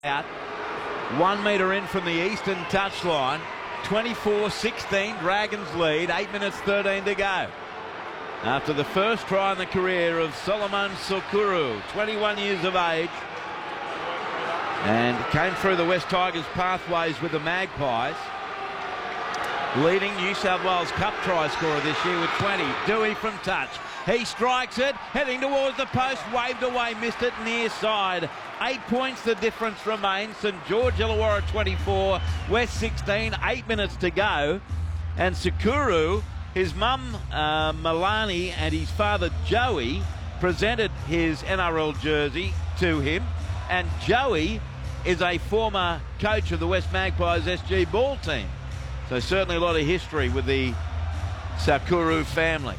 Out 1 metre in from the eastern touchline. 24-16, Dragons lead. 8 minutes 13 to go. After the first try in the career of Solomon Sukuru, 21 years of age, and came through the West Tigers pathways with the Magpies. Leading New South Wales Cup try scorer this year with 20. Dewey from touch. He strikes it, heading towards the post, waved away, missed it near side. 8 points the difference remains. St George Illawarra 24, West 16, 8 minutes to go. And Sukuru, his mum Milani and his father Joey presented his NRL jersey to him. And Joey is a former coach of the West Magpies SG ball team. So certainly a lot of history with the Sukuru family.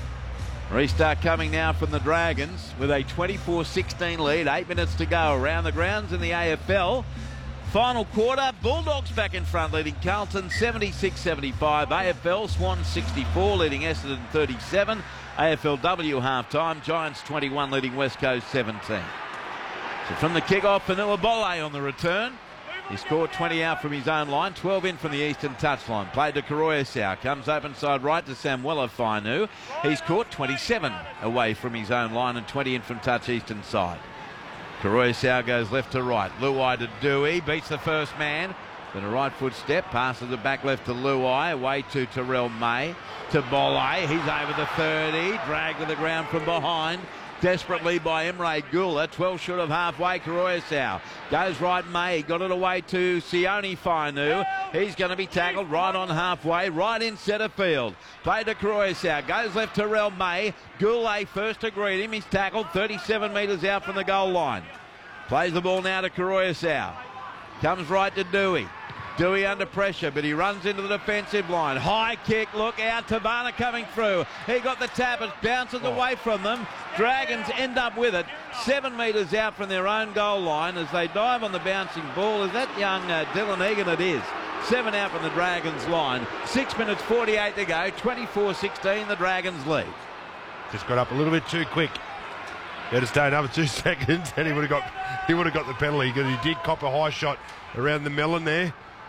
Restart coming now from the Dragons with a 24-16 lead. 8 minutes to go around the grounds in the AFL. Final quarter, Bulldogs back in front leading Carlton 76-75. AFL, Swans 64 leading Essendon 37. AFLW half-time, Giants 21 leading West Coast 17. So from the kick-off, Vanilla Bolle on the return. He scored 20 out from his own line, 12 in from the eastern touchline. Played to Karoyasau, comes open side right to Samuela Fainu. He's caught 27 away from his own line and 20 in from touch eastern side. Karoyasau goes left to right. Luai to Dewey, beats the first man. Then a right foot step, passes it back left to Luai, away to Terrell May. To Bolle, he's over the 30, dragged to the ground from behind. Desperately by Emre Gula, 12 short of halfway. Karoyasau goes right, May got it away to Sione Fainu. He's going to be tackled right on halfway, right in centre field. Play to Karoyasau, goes left to Terrell May. Goulet first to greet him. He's tackled 37 metres out from the goal line. Plays the ball now to Karoyasau. Comes right to Dewey. Dewey under pressure, but he runs into the defensive line. High kick, look out, Tavana coming through. He got the tap, it bounces away from them. Dragons end up with it 7 metres out from their own goal line as they dive on the bouncing ball. Is that young Dylan Egan? It is. 7 out from the Dragons line. 6 minutes 48 to go. 24-16, the Dragons lead. Just got up a little bit too quick. He had to stay another 2 seconds and he would have got the penalty because he did cop a high shot around the melon there.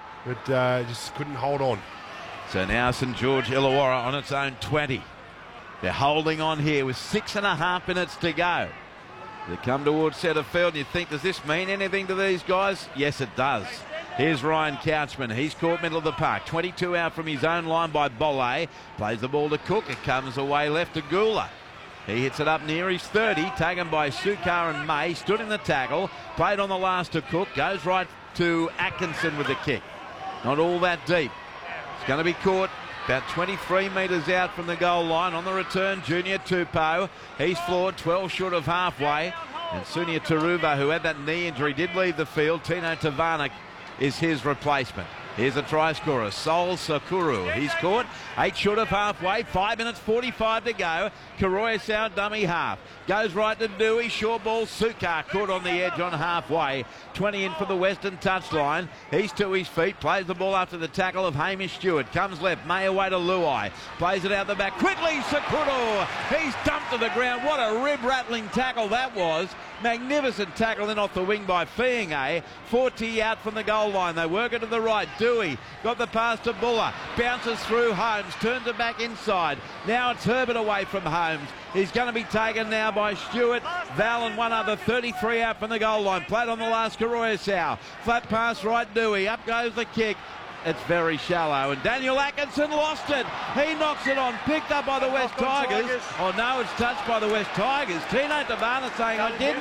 But just couldn't hold on. So now St George Illawarra on its own 20. They're holding on here with 6.5 minutes to go. They come towards centre field and you think, does this mean anything to these guys? Yes, it does. Here's Ryan Couchman. He's caught middle of the park. 22 out from his own line by Bolle. Plays the ball to Cook. It comes away left to Gula. He hits it up near his 30. Taken by Sukar and May. Stood in the tackle. Played on the last to Cook. Goes right to Atkinson with the kick. Not all that deep. It's going to be caught about 23 metres out from the goal line. On the return, Junior Tupou. He's floored 12 short of halfway. And Sunia Taruva, who had that knee injury, did leave the field. Tino Tavana is his replacement. Here's a try scorer, Sol Sukuru. He's caught 8 short of halfway. 5 minutes 45 to go. Karoyasau dummy half. Goes right to Dewey. Short ball. Sukar caught on the edge on halfway. 20 in for the western touchline. He's to his feet. Plays the ball after the tackle of Hamish Stewart. Comes left. May away to Luai. Plays it out the back. Quickly Sukuru. He's dumped to the ground. What a rib-rattling tackle that was. Magnificent tackle in off the wing by Fienge. 40 out from the goal line. They work it to the right. Dewey got the pass to Buller. Bounces through Holmes. Turns it back inside. Now it's Herbert away from Holmes. He's going to be taken now by Stewart. Val and one other. 33 out from the goal line. Played on the last Karoyasau. Flat pass right Dewey. Up goes the kick. It's very shallow, and Daniel Atkinson lost it. He knocks it on, picked up by the West Tigers. Oh no, it's touched by the West Tigers. Tino Tavana saying, I didn't.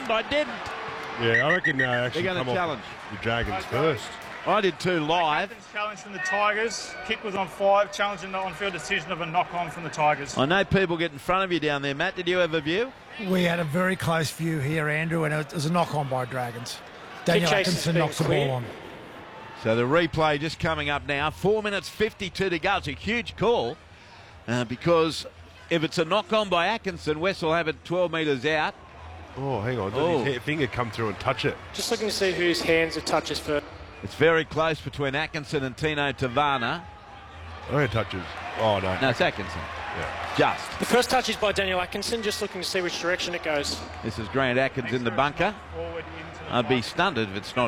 Yeah, I reckon actually they're going to challenge the Dragons first. I did too live. Challenge from the Tigers. Kick was on 5, challenging the on-field decision of a knock-on from the Tigers. I know people get in front of you down there. Matt, did you have a view? We had a very close view here, Andrew, and it was a knock-on by Dragons. Daniel Atkinson knocks the ball on. So the replay just coming up now. 4 minutes 52 to go. It's a huge call because if it's a knock-on by Atkinson, West will have it 12 metres out. Oh, hang on. Did his finger come through and touch it? Just looking to see whose hands it touches first. It's very close between Atkinson and Tino Tavana. Oh, it touches. Oh, no. No, it's Atkinson. Yeah. Just. The first touch is by Daniel Atkinson, just looking to see which direction it goes. This is Grant Atkins in the bunker. I'd be stunned if it's not